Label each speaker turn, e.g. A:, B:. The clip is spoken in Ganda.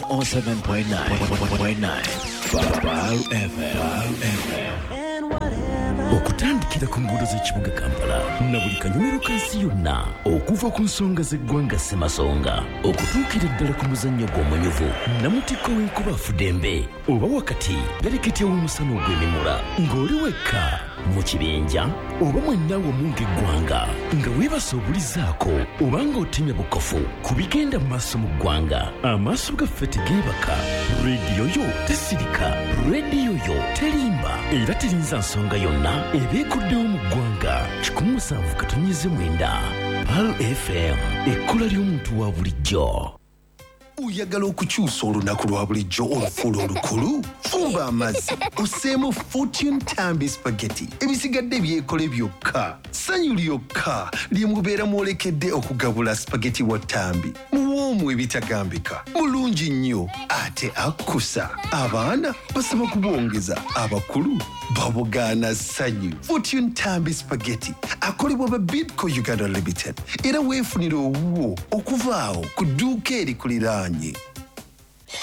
A: 107.9 Baal FM. Okutandikira ku nguudo z'ekibuga Kampala na buli kanyomero kansi yonna okuva ku nsonga z'eggwanga Ssemasonga okutuukira ddala ku muzannyo gw'omunyuvu Namutikko w'enkuba Fudembe oba wakati galeketya w'omusana ogw'emimula ng'oli wekka mu kibinja oba mwennawo munga eggwanga nga weebasa obulizaako oba ng'otemya bukofu ku bigenda mu maaso mu ggwanga amaaso gaffe tegeebaka rediyo yo tesirika rediyo yo terimba era terinza nsonga yonna ebeekuddewo mu ggwanga 107.9 Baal FM ekkola ly'omuntu wa bulijjo.
B: Uyagala okukyusa olunaku lwa bulijjo olufuula olukulu? Fumba amazzi oseemu Fortune Tambi Spaghetti ebisigadde byekole byokka sanyu lyokka lye mubeera mwolekedde okugabula spaghetti wa Tambi muwoomu ebitagambika mulungi nnyo ate akkusa abaana basaba kubwongeza abakulu babugaana sanyu. Fortune Tambi Spaghetti akolebwa ba Bidco Uganda Limited era weefunira owuwo okuvaawo ku dduuka erikuliraanye.